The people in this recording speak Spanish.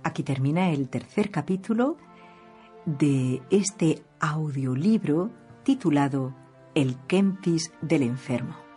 Aquí termina el tercer capítulo de este audiolibro titulado El Kempis del enfermo.